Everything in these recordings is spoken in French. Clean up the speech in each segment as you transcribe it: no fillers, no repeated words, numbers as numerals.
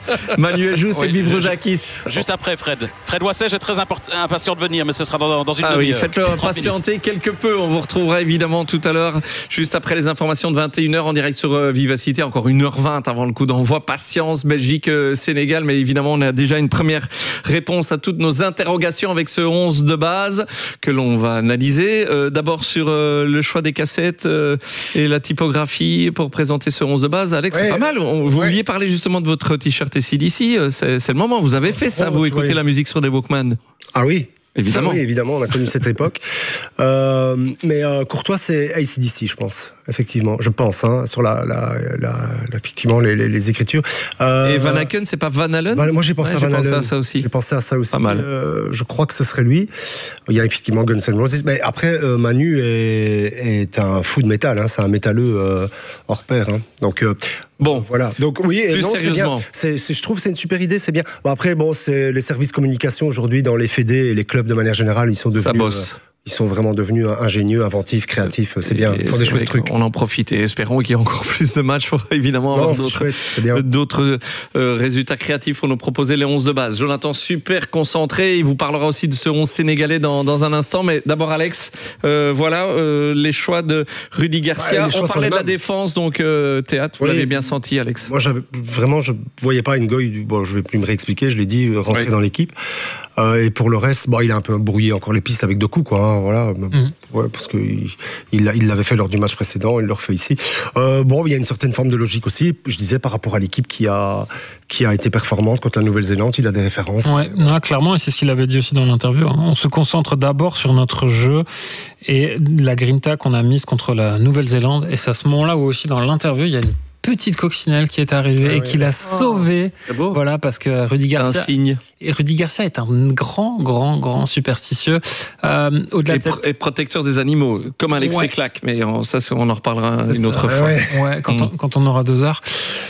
Manuel Jousse et Bibroujakis. Juste après, Fred Wassège est très impatient de venir, mais ce sera dans une demi-heure. Oui, faites-le patienter quelque peu. On vous retrouvera évidemment tout à l'heure, juste après les informations de 21h en direct sur Vivacité. Encore 1h20 avant le coup d'envoi. Patience, Belgique, Sénégal. Mais évidemment, on a déjà une première réponse à toutes nos interrogations avec ce 11 de base que l'on va analyser. D'abord sur le choix des cassettes et la typographie pour présenter ce 11 de base. Alex, c'est pas mal. Vous vouliez parler justement de votre t-shirt AC/DC. C'est le moment. Vous avez fait ça. Vous écoutez la musique sur des Walkman. Ah oui. Évidemment. Oui, évidemment, on a connu cette époque. Mais Courtois, c'est AC/DC, je pense. Effectivement, je pense, sur effectivement, les écritures. Et Van Aken, c'est pas Van Halen? Moi, j'ai pensé à Van Halen. J'ai pensé à ça aussi. Pas mal. Je crois que ce serait lui. Il y a effectivement Guns N' Roses. Mais après, Manu est un fou de métal. C'est un métalleux hors pair. Donc, bon, voilà. Donc oui, et non, c'est bien. Je trouve que c'est une super idée, c'est bien. Bon, après, c'est les services communication aujourd'hui dans les fédés et les clubs de manière générale, ils sont devenus. Ça bosse. Ils sont vraiment devenus ingénieux, inventifs, créatifs. C'est bien. Ils font des chouettes trucs. On en profite et espérons qu'il y ait encore plus de matchs pour évidemment avoir d'autres résultats créatifs pour nous proposer les 11 de base. Jonathan, super concentré. Il vous parlera aussi de ce 11 sénégalais dans un instant. Mais d'abord, Alex, les choix de Rudy Garcia. On parlait de la défense, donc Théâtre, vous l'avez bien senti, Alex. Moi, je voyais pas une goye. Bon, je vais plus me réexpliquer. Je l'ai dit, rentrer dans l'équipe. Et pour le reste, il a un peu brouillé encore les pistes avec Doku, quoi. Voilà, parce que il l'avait fait lors du match précédent, il le refait ici. Il y a une certaine forme de logique aussi. Je disais par rapport à l'équipe qui a été performante contre la Nouvelle-Zélande, il a des références. Ouais, non, clairement, et c'est ce qu'il avait dit aussi dans l'interview. On se concentre d'abord sur notre jeu et la grinta qu'on a mise contre la Nouvelle-Zélande. Et c'est à ce moment-là où aussi dans l'interview, il y a une petite coccinelle qui est arrivée et qui l'a sauvé. Voilà, parce que Rudy Garcia. Un signe. Et Rudy Garcia est un grand superstitieux. Au-delà et protecteur des animaux, comme Alex Teclac. Mais ça, on en reparlera une autre fois. Ouais, quand on aura 2 heures.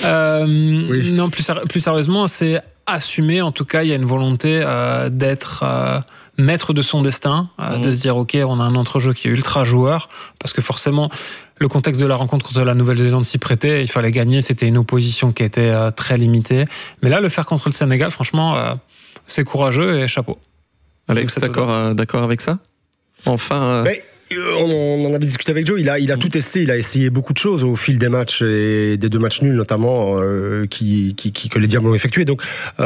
Non, plus sérieusement, c'est assumer. En tout cas, il y a une volonté d'être maître de son destin, de se dire, OK, on a un entrejeu qui est ultra joueur, parce que forcément, le contexte de la rencontre contre la Nouvelle-Zélande s'y prêtait, il fallait gagner, c'était une opposition qui était très limitée. Mais là, le faire contre le Sénégal, franchement, c'est courageux et chapeau. Alex, d'accord avec ça? Enfin... On en avait discuté avec Joe, il a tout testé, il a essayé beaucoup de choses au fil des matchs et des 2 matchs nuls notamment que les Diables ont effectué. Donc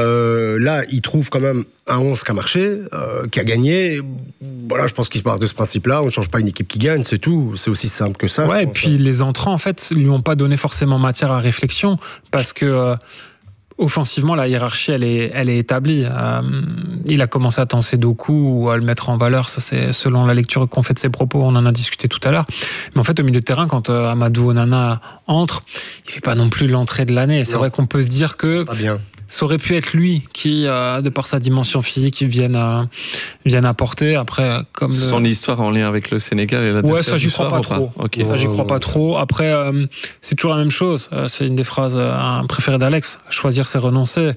là, il trouve quand même un 11 qui a marché, qui a gagné. Voilà, je pense qu'il se part de ce principe-là. On ne change pas une équipe qui gagne, c'est tout. C'est aussi simple que ça. Ouais, et puis les entrants, en fait, lui ont pas donné forcément matière à réflexion parce que... offensivement, la hiérarchie, elle est établie. Il a commencé à tenser Doku ou à le mettre en valeur. Ça, c'est selon la lecture qu'on fait de ses propos. On en a discuté tout à l'heure. Mais en fait, au milieu de terrain, quand Amadou Onana entre, il fait pas non plus l'entrée de l'année. C'est vrai qu'on peut se dire que ça aurait pu être lui qui, de par sa dimension physique, vienne apporter. Après, comme son histoire en lien avec le Sénégal et la ça, j'y crois pas trop. Okay. Ça, j'y crois pas trop. Après, c'est toujours la même chose. C'est une des phrases préférées d'Alex. Choisir, c'est renoncer.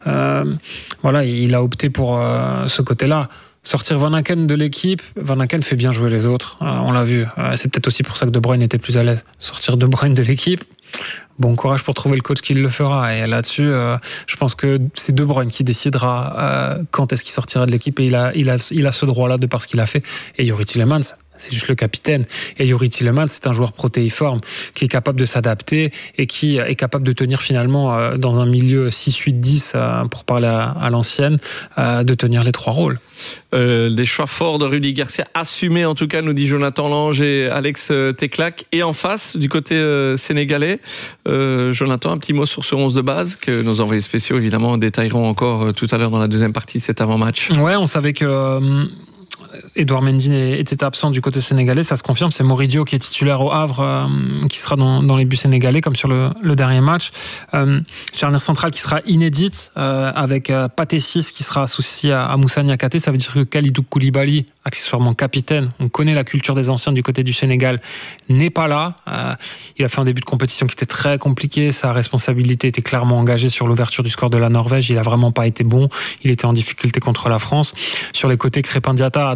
Voilà, il a opté pour ce côté-là. Sortir Van Aken de l'équipe, Van Aken fait bien jouer les autres. On l'a vu. C'est peut-être aussi pour ça que De Bruyne était plus à l'aise. Sortir De Bruyne de l'équipe, bon courage pour trouver le coach qui le fera. Et là-dessus, je pense que c'est De Bruyne qui décidera quand est-ce qu'il sortira de l'équipe. Et il a ce droit-là de par ce qu'il a fait. Et Youri Tielemans, c'est juste le capitaine. Et Youri Tielemans, c'est un joueur protéiforme qui est capable de s'adapter et qui est capable de tenir finalement dans un milieu 6-8-10, pour parler à l'ancienne, de tenir les 3 rôles. Des choix forts de Rudy Garcia, assumés en tout cas, nous dit Jonathan Lange et Alex Teclac. Et en face, du côté sénégalais, Jonathan, un petit mot sur ce 11 de base que nos envoyés spéciaux évidemment détailleront encore tout à l'heure dans la deuxième partie de cet avant-match. Ouais, on savait que... Edouard Mendy était absent du côté sénégalais, ça se confirme, c'est Moridio qui est titulaire au Havre, qui sera dans les buts sénégalais comme sur le dernier match. Charnière centrale qui sera inédite, avec Pathé 6 qui sera associé à Moussa Niakhaté. Ça veut dire que Kalidou Koulibaly, accessoirement capitaine, on connaît la culture des anciens du côté du Sénégal, n'est pas là. Il a fait un début de compétition qui était très compliqué, sa responsabilité était clairement engagée sur l'ouverture du score de la Norvège, il a vraiment pas été bon, il était en difficulté contre la France. Sur les côtés, Crépin Diatta à droite,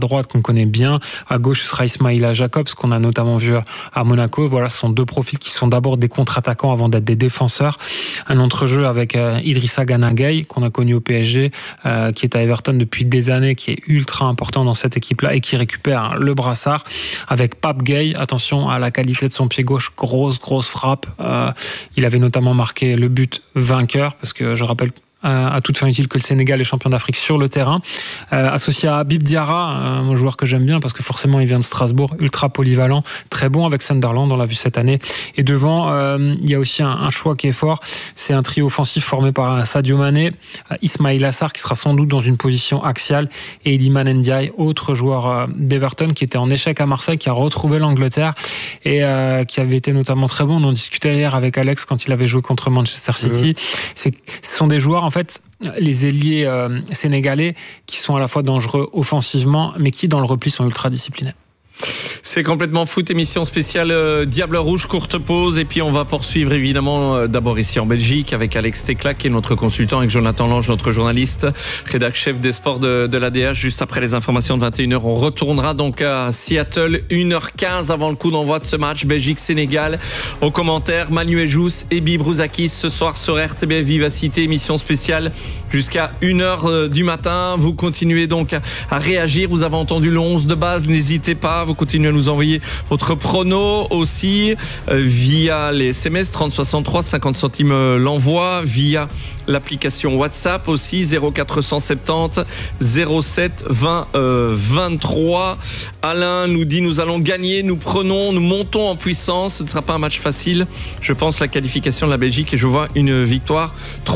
droite qu'on connaît bien. À gauche, ce sera Ismaïla Jacobs, qu'on a notamment vu à Monaco. Voilà, ce sont deux profils qui sont d'abord des contre-attaquants avant d'être des défenseurs. Un entrejeu avec Idrissa Gana Gueye, qu'on a connu au PSG, qui est à Everton depuis des années, qui est ultra important dans cette équipe-là et qui récupère le brassard. Avec Pape Gueye, attention à la qualité de son pied gauche, grosse frappe. Il avait notamment marqué le but vainqueur, parce que je rappelle à toute fin utile que le Sénégal est champion d'Afrique sur le terrain. Associé à Habib Diarra, un joueur que j'aime bien parce que forcément il vient de Strasbourg, ultra polyvalent, très bon avec Sunderland, on l'a vu cette année. Et devant, il y a aussi un choix qui est fort, c'est un trio offensif formé par Sadio Mané, Ismaïla Sarr qui sera sans doute dans une position axiale, et Iliman Ndiaye, autre joueur d'Everton qui était en échec à Marseille, qui a retrouvé l'Angleterre et qui avait été notamment très bon. On en discutait hier avec Alex quand il avait joué contre Manchester City. Ce sont des joueurs, en fait, les ailiers sénégalais qui sont à la fois dangereux offensivement, mais qui dans le repli sont ultra disciplinés. C'est complètement foot, émission spéciale Diable Rouge, courte pause et puis on va poursuivre évidemment d'abord ici en Belgique avec Alex Tecla qui est notre consultant, avec Jonathan Lange, notre journaliste, rédac chef des sports de l'ADH. Juste après les informations de 21h, on retournera donc à Seattle, 1h15 avant le coup d'envoi de ce match Belgique-Sénégal. Au commentaire, Manu Ejous et Bibi Brouzakis ce soir sur RTBF Vivacité, émission spéciale jusqu'à 1h du matin. Vous continuez donc à réagir, vous avez entendu le 11 de base, n'hésitez pas, vous continuez à nous envoyer votre prono aussi via les SMS 3063 50 centimes l'envoi, via l'application WhatsApp aussi 0470 07 20 23. Alain nous dit nous allons gagner, nous montons en puissance, ce ne sera pas un match facile, je pense la qualification de la Belgique et je vois une victoire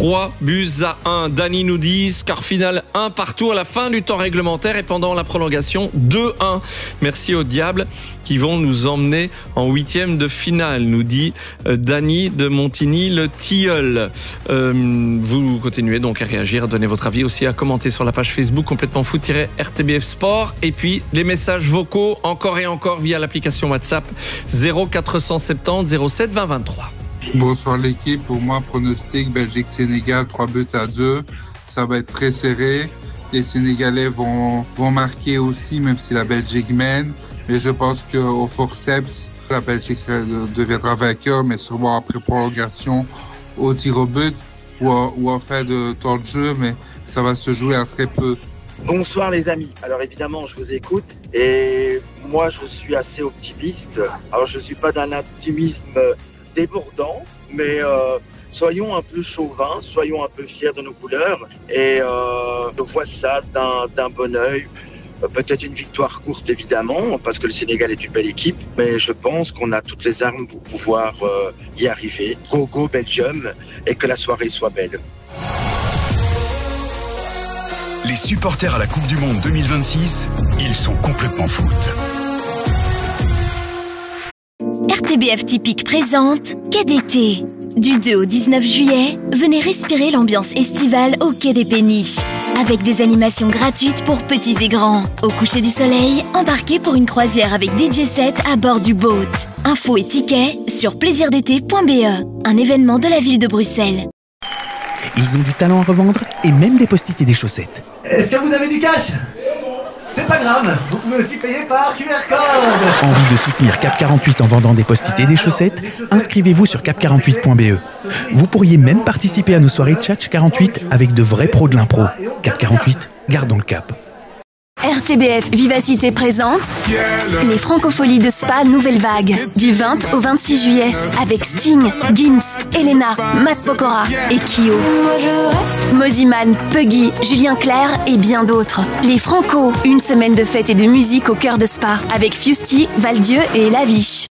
3-1. Dany nous dit score final 1 partout à la fin du temps réglementaire et pendant la prolongation 2-1. Merci aux Diables qui vont nous emmener en 8e de finale, nous dit Dany de Montigny le Tilleul. Vous continuez donc à réagir, à donner votre avis, aussi à commenter sur la page Facebook complètement foot-RTBF Sport, et puis les messages vocaux encore et encore via l'application WhatsApp 0470 07 20 23. Bonsoir l'équipe, pour moi pronostic Belgique-Sénégal 3-2. Ça va être très serré, les Sénégalais vont marquer aussi même si la Belgique mène, mais je pense qu'au forceps la Belgique deviendra vainqueur, mais sûrement après prolongation au tir au but ou en fin de temps de jeu, mais ça va se jouer à très peu. Bonsoir les amis, alors évidemment je vous écoute et moi je suis assez optimiste. Alors je ne suis pas d'un optimisme débordant, mais soyons un peu chauvins, soyons un peu fiers de nos couleurs et je vois ça d'un bon œil. Peut-être une victoire courte évidemment, parce que le Sénégal est une belle équipe, mais je pense qu'on a toutes les armes pour pouvoir y arriver. Go, go Belgium, et que la soirée soit belle. Les supporters à la Coupe du Monde 2026, ils sont complètement foot. RTBF Typique présente Quai d'été. Du 2 au 19 juillet, venez respirer l'ambiance estivale au Quai des Péniches. Avec des animations gratuites pour petits et grands. Au coucher du soleil, embarquez pour une croisière avec DJ set à bord du boat. Infos et tickets sur plaisirdété.be, un événement de la ville de Bruxelles. Ils ont du talent à revendre et même des post-it et des chaussettes. Est-ce que vous avez du cash ? C'est pas grave, vous pouvez aussi payer par QR code. Envie de soutenir Cap 48 en vendant des post-it et des chaussettes ? Inscrivez-vous sur cap48.be. Vous pourriez même participer à nos soirées Tchatch 48 avec de vrais pros de l'impro. Cap 48, gardons le cap. RTBF Vivacité présente les Francopholies de Spa Nouvelle Vague du 20 au 26 juillet avec Sting, Gims, Elena, Matt Pokora et Kyo. Moziman, Puggy, Julien Clerc et bien d'autres. Les Franco, une semaine de fête et de musique au cœur de Spa avec Fusty, Valdieu et Laviche.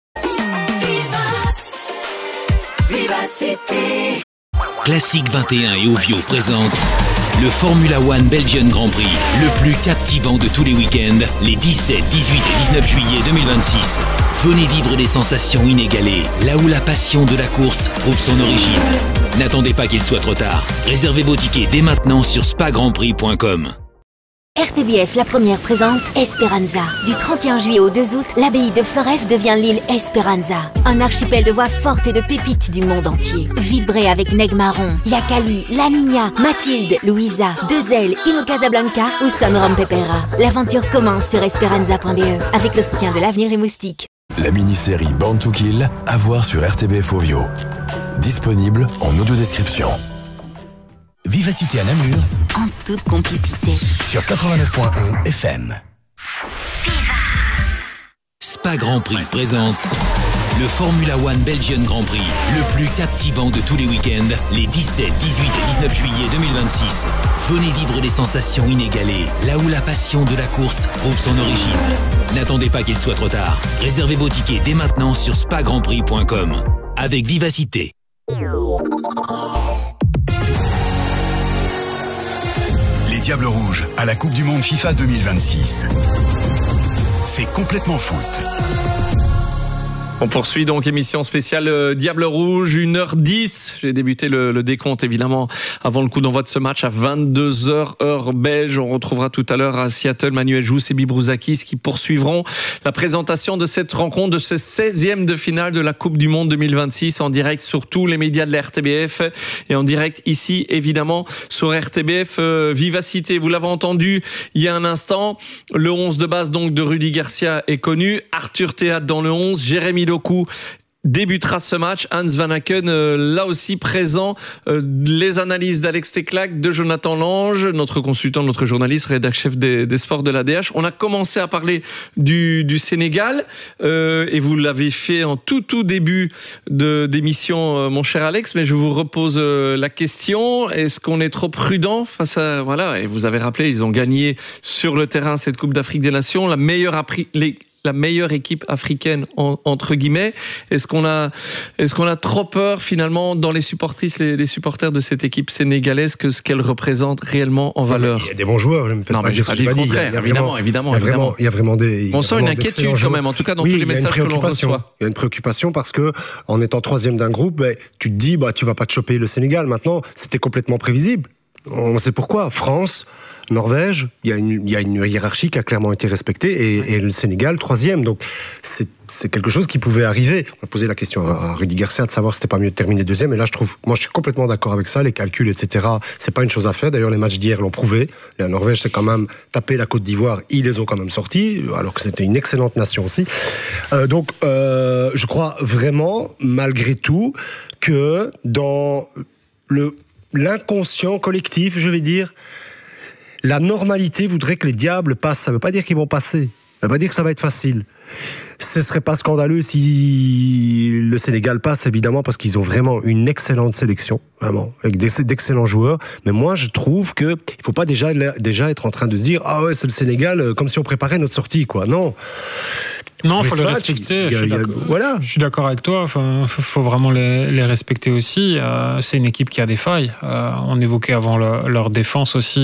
Classique 21 et Ovio présente le Formula One Belgian Grand Prix, le plus captivant de tous les week-ends, les 17, 18 et 19 juillet 2026. Venez vivre des sensations inégalées, là où la passion de la course trouve son origine. N'attendez pas qu'il soit trop tard. Réservez vos tickets dès maintenant sur spagrandprix.com. RTBF, la première, présente Esperanza. Du 31 juillet au 2 août, l'abbaye de Floreffe devient l'île Esperanza. Un archipel de voix fortes et de pépites du monde entier. Vibrez avec Neg Marron, Yakali, La Niña, Mathilde, Louisa, Deux-Ailes, Ino Casablanca ou Son Rom Pepera. L'aventure commence sur esperanza.be avec le soutien de l'Avenir et Moustique. La mini-série Born to Kill, à voir sur RTBF Ovio. Disponible en audio-description. Vivacité à Namur, En toute complicité. sur 89.1 FM. Spa Grand Prix présente le Formula One Belgian Grand Prix, le plus captivant de tous les week-ends, les 17, 18 et 19 juillet 2026. Venez vivre des sensations inégalées, là où la passion de la course trouve son origine. N'attendez pas qu'il soit trop tard. Réservez vos tickets dès maintenant sur spagrandprix.com. Avec Vivacité. Les Diables Rouges à la Coupe du Monde FIFA 2026. C'est complètement foot. On poursuit donc émission spéciale Diable Rouge, 1h10. J'ai débuté le décompte évidemment avant le coup d'envoi de ce match à 22h heure belge. On retrouvera tout à l'heure à Seattle Manuel Jousse et Bibrouzakis qui poursuivront la présentation de cette rencontre, de ce 16e de finale de la Coupe du Monde 2026 en direct sur tous les médias de la RTBF et en direct ici évidemment sur RTBF Vivacité. Vous l'avez entendu il y a un instant, le 11 de base donc de Rudy Garcia est connu, Arthur Théâtre dans le 11, Jérémy Doku débutera ce match, Hans Van Aken là aussi présent, les analyses d'Alex Teclac, de Jonathan Lange, notre consultant, notre journaliste, rédacteur chef des sports de l'ADH. On a commencé à parler du Sénégal et vous l'avez fait en tout début d'émission, mon cher Alex, mais je vous repose la question, est-ce qu'on est trop prudent face à... Voilà, et vous avez rappelé, ils ont gagné sur le terrain cette Coupe d'Afrique des Nations, la meilleure équipe africaine entre guillemets. Est-ce qu'on a trop peur finalement dans les supportrices, les supporters de cette équipe sénégalaise que ce qu'elle représente réellement en valeur? Il y a des bons joueurs. Non, mais je pas dit le contraire. Évidemment. Il y a vraiment des. On sent une inquiétude quand même, en tout cas dans tous les messages que l'on reçoit. Il y a une préoccupation parce que en étant troisième d'un groupe, tu te dis tu vas pas te choper le Sénégal. Maintenant, c'était complètement prévisible. On sait pourquoi. France, Norvège, il y a une hiérarchie qui a clairement été respectée et le Sénégal, troisième. Donc, c'est quelque chose qui pouvait arriver. On a posé la question à Rudy Garcia de savoir si c'était pas mieux de terminer deuxième. Et là, je suis complètement d'accord avec ça. Les calculs, etc., c'est pas une chose à faire. D'ailleurs, les matchs d'hier l'ont prouvé. La Norvège, c'est quand même tapé la Côte d'Ivoire. Ils les ont quand même sortis, alors que c'était une excellente nation aussi. Donc, je crois vraiment, malgré tout, que dans l'inconscient collectif, je vais dire, la normalité voudrait que les Diables passent. Ça ne veut pas dire qu'ils vont passer. Ça ne veut pas dire que ça va être facile. Ce ne serait pas scandaleux si le Sénégal passe, évidemment, parce qu'ils ont vraiment une excellente sélection, vraiment, avec d'excellents joueurs. Mais moi, je trouve qu'il ne faut pas déjà être en train de se dire « Ah ouais, c'est le Sénégal », comme si on préparait notre sortie, quoi. Non. Non, il faut les respecter. Je suis d'accord avec toi. Il faut vraiment les respecter aussi. C'est une équipe qui a des failles. On évoquait avant leur défense aussi.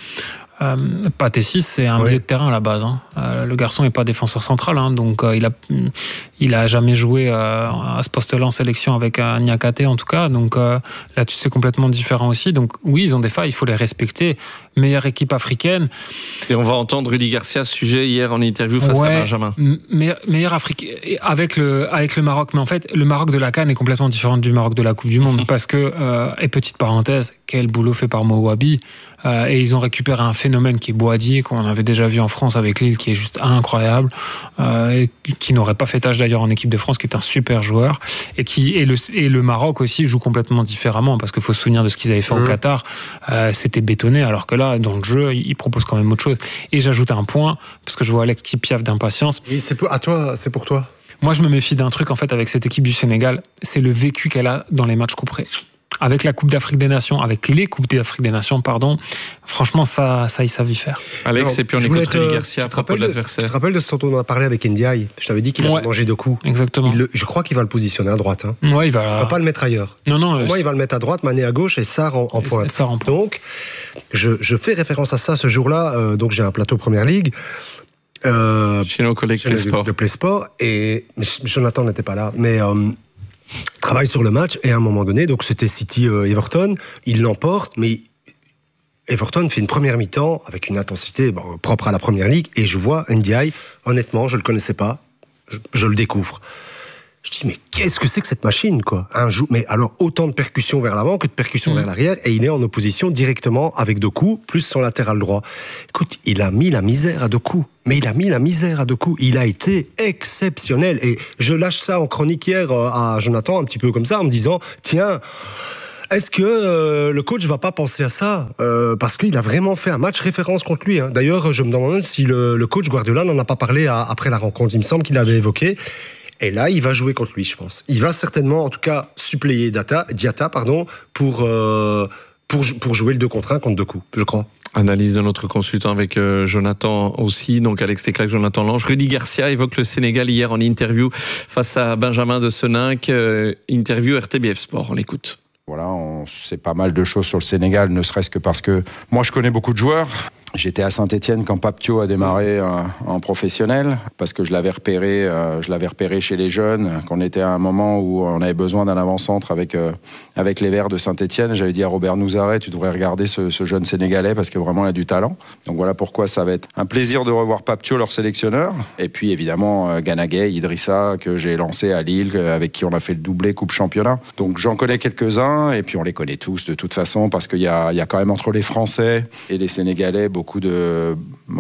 Patessis, c'est un milieu de terrain à la base. Le garçon n'est pas défenseur central, donc il a jamais joué à ce poste-là en sélection avec Niakate en tout cas. Donc là-dessus, c'est complètement différent aussi. Donc oui, ils ont des failles, il faut les respecter. Meilleure équipe africaine. Et on va entendre Rudy Garcia à ce sujet hier en interview face à Benjamin. Meilleure africaine avec le Maroc. Mais en fait, le Maroc de la CAN est complètement différent du Maroc de la Coupe du Monde parce que, et petite parenthèse, quel boulot fait par Mouabi. Et ils ont récupéré un phénomène qui est Boadi, qu'on avait déjà vu en France avec Lille, qui est juste incroyable, qui n'aurait pas fait tâche d'ailleurs en équipe de France, qui est un super joueur, et le Maroc aussi joue complètement différemment, parce qu'il faut se souvenir de ce qu'ils avaient fait au Qatar, c'était bétonné, alors que là, dans le jeu, ils proposent quand même autre chose. Et j'ajoute un point, parce que je vois Alex qui piaffe d'impatience. Et c'est pour toi. Moi, je me méfie d'un truc, en fait, avec cette équipe du Sénégal, c'est le vécu qu'elle a dans les matchs couperés. Avec la Coupe d'Afrique des Nations, avec les Coupes d'Afrique des Nations, pardon, franchement, ça, ils savent y faire. Alex, et puis on écoute Rudy Garcia à propos de l'adversaire. Tu te rappelles de ce dont on a parlé avec Ndiaye? Je t'avais dit qu'il avait mangé 2 coups. Exactement. Je crois qu'il va le positionner à droite. Ouais, il va pas le mettre ailleurs. Non. Moi, il va le mettre à droite, Mané à gauche et Sarr en pointe. Donc, je fais référence à ça ce jour-là. Donc, j'ai un plateau Première Ligue. Chez nos collègues de PlaySport. Et Jonathan n'était pas là. Mais... travaille sur le match et à un moment donné, donc c'était City Everton, il l'emporte, mais Everton fait une première mi-temps avec une intensité propre à la Première Ligue, et je vois Ndiaye, honnêtement, je le connaissais pas, je le découvre. Je dis, mais qu'est-ce que c'est que cette machine, quoi? Mais alors, autant de percussions vers l'avant que de percussions vers l'arrière, et il est en opposition directement avec Doku, plus son latéral droit. Écoute, il a mis la misère à Doku. Mais il a mis la misère à Doku. Il a été exceptionnel. Et je lâche ça en chronique hier à Jonathan, un petit peu comme ça, en me disant, tiens, est-ce que le coach va pas penser à ça, parce qu'il a vraiment fait un match référence contre lui, hein. D'ailleurs, je me demande si le coach Guardiola n'en a pas parlé après la rencontre. Il me semble qu'il l'avait évoqué. Et là, il va jouer contre lui, je pense. Il va certainement, en tout cas, suppléer Diatta, pour jouer le 2 contre 1 contre Doku, je crois. Analyse de notre consultant avec Jonathan aussi, donc Alex Teclac, Jonathan Lange. Rudy Garcia évoque le Sénégal hier en interview face à Benjamin de Seninck, interview RTBF Sport, on l'écoute. Voilà, on sait pas mal de choses sur le Sénégal, ne serait-ce que parce que moi je connais beaucoup de joueurs. J'étais à Saint-Étienne quand Pape Thiaw a démarré en professionnel, parce que je l'avais repéré chez les jeunes, qu'on était à un moment où on avait besoin d'un avant-centre avec les Verts de Saint-Étienne. J'avais dit à Robert Nouzaret, tu devrais regarder ce jeune Sénégalais parce que vraiment il a du talent. Donc voilà pourquoi ça va être un plaisir de revoir Pape Thiaw, leur sélectionneur. Et puis évidemment Gana Gueye, Idrissa, que j'ai lancé à Lille, avec qui on a fait le doublé Coupe Championnat. Donc j'en connais quelques-uns, et puis on les connaît tous de toute façon, parce qu'il y a quand même entre les Français et les Sénégalais beaucoup de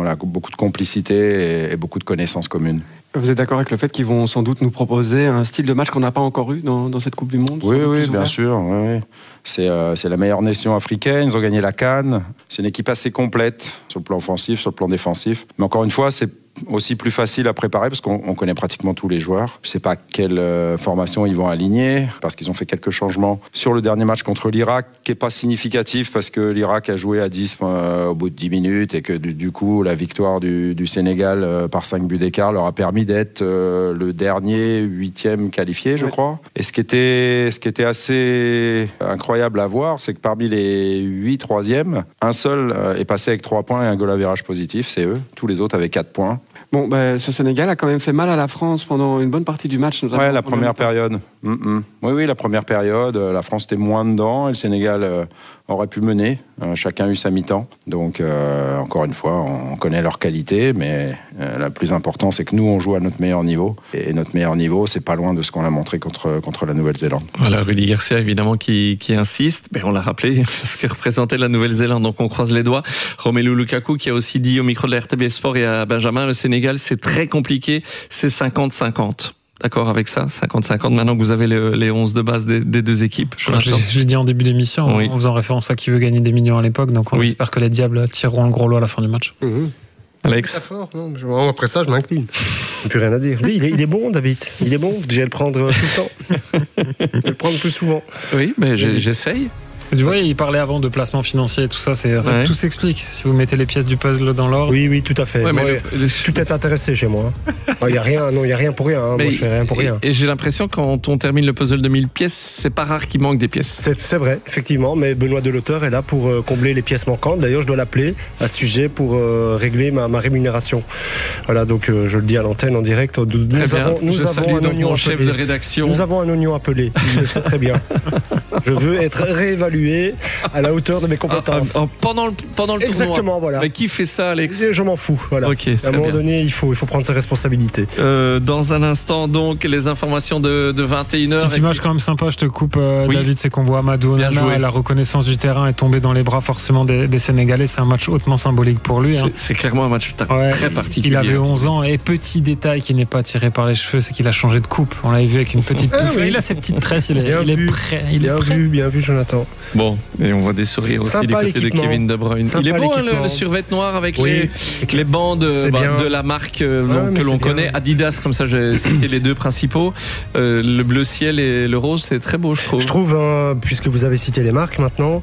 complicité et beaucoup de connaissances communes. Vous êtes d'accord avec le fait qu'ils vont sans doute nous proposer un style de match qu'on n'a pas encore eu dans cette Coupe du Monde? Oui, bien sûr. Oui. C'est la meilleure nation africaine, ils ont gagné la CAN. C'est une équipe assez complète sur le plan offensif, sur le plan défensif. Mais encore une fois, c'est aussi plus facile à préparer parce qu'on connaît pratiquement tous les joueurs. Je ne sais pas quelle formation ils vont aligner, parce qu'ils ont fait quelques changements sur le dernier match contre l'Irak, qui n'est pas significatif parce que l'Irak a joué à 10 au bout de 10 minutes, et que du coup la victoire du Sénégal par 5 buts d'écart leur a permis d'être le dernier 8e qualifié, je crois. Et ce qui était assez incroyable à voir, c'est que parmi les 8 troisièmes, un seul est passé avec 3 points et un goal average positif, c'est eux. Tous les autres avaient 4 points. Bon, ce Sénégal a quand même fait mal à la France pendant une bonne partie du match. Oui, la première période. Oui, la première période. La France était moins dedans et le Sénégal aurait pu mener. Chacun a eu sa mi-temps. Donc, encore une fois, on connaît leur qualité, mais le plus important, c'est que nous, on joue à notre meilleur niveau. Et notre meilleur niveau, c'est pas loin de ce qu'on a montré contre la Nouvelle-Zélande. Voilà, Rudy Garcia, évidemment, qui insiste. Mais on l'a rappelé, ce que représentait la Nouvelle-Zélande. Donc, on croise les doigts. Romelu Lukaku, qui a aussi dit au micro de la RTBF Sport et à Benjamin, le Sénégal, c'est très compliqué. C'est 50-50. D'accord avec ça, 50-50, maintenant que vous avez les 11 de base des deux équipes. Je l'ai dit en début d'émission, en faisant référence à qui veut gagner des millions à l'époque, donc on espère que les Diables tireront le gros lot à la fin du match. Alex. Très fort, non, après ça, je m'incline. Il n'y a plus rien à dire. Il est bon, David. Il est bon, je vais le prendre tout le temps. Je vais le prendre plus souvent. Oui, mais j'essaye. Tu vois, il parlait avant de placement financier et tout ça, tout s'explique. Si vous mettez les pièces du puzzle dans l'ordre. Oui, tout à fait. Tout est intéressé chez moi. Il n'y a rien pour rien. Moi, je fais rien pour rien. Et j'ai l'impression, quand on termine le puzzle de 1000 pièces, c'est pas rare qu'il manque des pièces. C'est vrai, effectivement, mais Benoît Delauteur est là pour combler les pièces manquantes. D'ailleurs, je dois l'appeler à ce sujet pour régler ma rémunération. Voilà, donc je le dis à l'antenne en direct. Nous avons un oignon chef de rédaction. Nous avons un oignon appelé. Je le sais très bien. Je veux être réévalué à la hauteur de mes compétences. Pendant le tournoi. Exactement, voilà. Mais qui fait ça, Alex? Je m'en fous. Voilà. Okay, à un moment donné, il faut prendre ses responsabilités. Dans un instant, donc, les informations de 21h. Petite image quand même sympa, je te coupe, David, c'est qu'on voit Amadou Onana et la reconnaissance du terrain est tombée dans les bras forcément des Sénégalais. C'est un match hautement symbolique pour lui. C'est clairement un match très particulier. Il avait 11 ans et petit détail qui n'est pas tiré par les cheveux, c'est qu'il a changé de coupe. On l'avait vu avec une petite touffe. Il a ses petites tresses, il est prêt. Bien vu, Jonathan. Bon, et on voit des sourires aussi du côté de Kevin De Bruyne. Il est beau, le survêt noir avec les bandes de la marque que l'on connaît. Adidas, comme ça j'ai cité les deux principaux. Le bleu ciel et le rose, c'est très beau, je trouve. Je trouve, puisque vous avez cité les marques maintenant,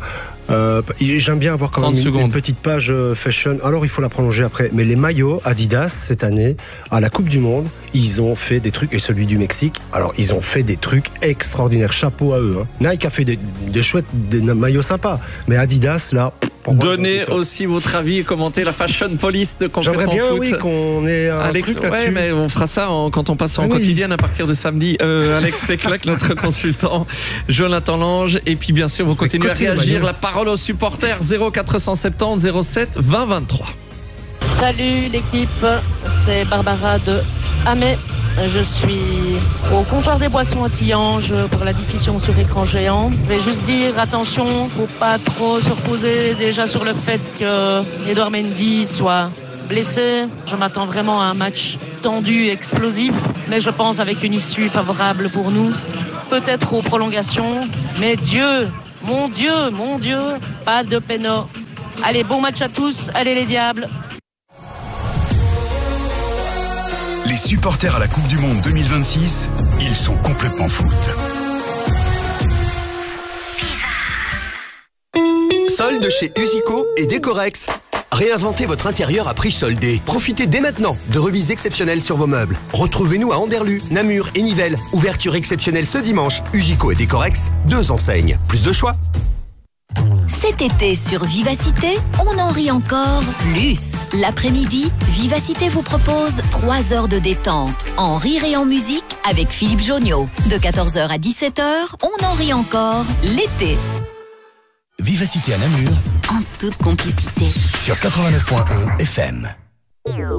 j'aime bien avoir quand même une petite page fashion. Alors il faut la prolonger après. Mais les maillots Adidas cette année à la Coupe du Monde, ils ont fait des trucs, et celui du Mexique, alors ils ont fait des trucs extraordinaires. Chapeau à eux. Nike a fait des chouettes, des maillots sympas, mais Adidas là, Donnez aussi votre avis et commentez la Fashion Police de Complètement Foot. J'aimerais bien, oui, qu'on ait un truc là-dessus. Ouais, mais on fera ça quand on passe en quotidienne à partir de samedi. Alex Teclac, notre consultant, Jonathan Lange. Et puis, bien sûr, vous continuez à réagir. La parole aux supporters, 0470 07 20 23. Salut l'équipe, c'est Barbara de Amé. Je suis au comptoir des boissons à Tillange pour la diffusion sur écran géant. Je vais juste dire attention, faut pas trop se reposer déjà sur le fait que Edouard Mendy soit blessé. Je m'attends vraiment à un match tendu, explosif, mais je pense avec une issue favorable pour nous. Peut-être aux prolongations, mais mon Dieu, pas de péno. Allez, bon match à tous, allez les Diables. Les supporters à la Coupe du Monde 2026, ils sont complètement foot. Solde chez Usico et Décorex. Réinventez votre intérieur à prix soldé. Profitez dès maintenant de remises exceptionnelles sur vos meubles. Retrouvez-nous à Anderlu, Namur et Nivelles. Ouverture exceptionnelle ce dimanche. Usico et Décorex, 2 enseignes. Plus de choix. Cet été sur Vivacité, on en rit encore plus. L'après-midi, Vivacité vous propose 3 heures de détente, en rire et en musique avec Philippe Jonniot. De 14h à 17h, on en rit encore l'été. Vivacité à Namur, en toute complicité. sur 89.1 FM.